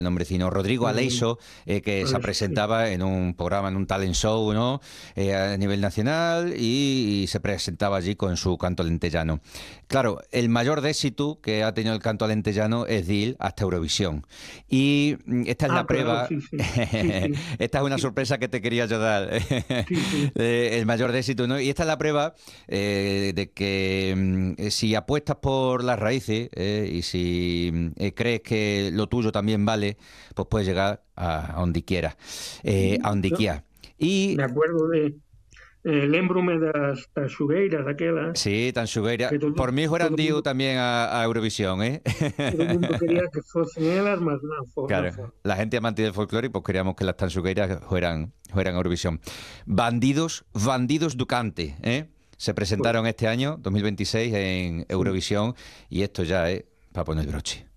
nombrecino, Rodrigo Aleixo, que se presentaba en un programa, en un talent show, ¿no? A nivel nacional y se presentaba allí con su canto alentejano. Claro, el mayor éxito que ha tenido el canto alentejano es DIL hasta Eurovisión. Y esta es la Claro, prueba, sí, sí. Sí, sí. esta es una Sí, sorpresa que te quería yo dar, sí, sí. el mayor éxito, ¿no? Y esta es la prueba de que si apuestas por las raíces y si crees que lo tuyo también vale, pues puedes llegar a donde quieras, a donde Yo quieras. Y me acuerdo lémbroome das xugueiras aquelas, sí, tan que por mí fueran todo o Dio mundo también a Eurovisión, ¿eh? todo o mundo quería que fosen elas, mas non Claro, foron. la gente amante del folclore, pues queríamos que las tansugueiras fueran Eurovisión. Bandidos Ducante, ¿eh? Se Pois presentaron este año, 2026, en Eurovisión, y esto ya es para poner el broche.